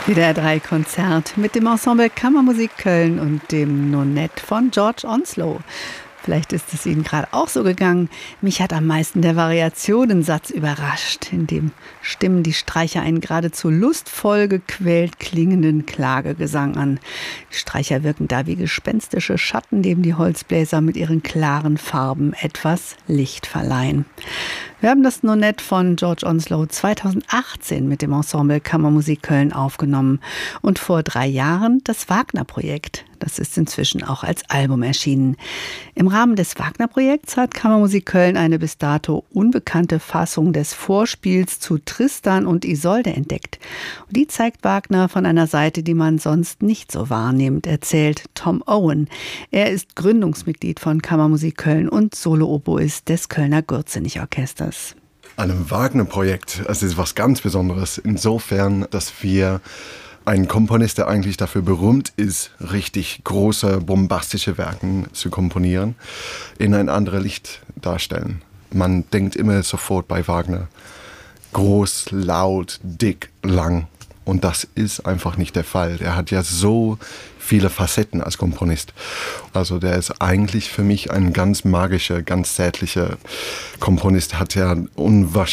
WDR 3 Konzert mit dem Ensemble Kammermusik Köln und dem Nonett von George Onslow. Vielleicht ist es Ihnen gerade auch so gegangen. Mich hat am meisten der Variationensatz überrascht, in dem stimmen die Streicher einen geradezu lustvoll gequält klingenden Klagegesang an. Die Streicher wirken da wie gespenstische Schatten, dem die Holzbläser mit ihren klaren Farben etwas Licht verleihen. Wir haben das Nonett von George Onslow 2018 mit dem Ensemble Kammermusik Köln aufgenommen und vor 3 Jahren das Wagner-Projekt. Das ist inzwischen auch als Album erschienen. Im Rahmen des Wagner-Projekts hat Kammermusik Köln eine bis dato unbekannte Fassung des Vorspiels zu Tristan und Isolde entdeckt. Und die zeigt Wagner von einer Seite, die man sonst nicht so wahrnimmt, erzählt Tom Owen. Er ist Gründungsmitglied von Kammermusik Köln und Solo-Oboist des Kölner Gürzenich-Orchesters. An einem Wagner-Projekt, es ist was ganz Besonderes, insofern, dass wir einen Komponist, der eigentlich dafür berühmt ist, richtig große, bombastische Werke zu komponieren, in ein anderes Licht darstellen. Man denkt immer sofort bei Wagner groß, laut, dick, lang. Und das ist einfach nicht der Fall. Er hat ja so viele Facetten als Komponist. Also der ist eigentlich für mich ein ganz magischer, ganz zärtlicher Komponist. Hat ja unwahrscheinlich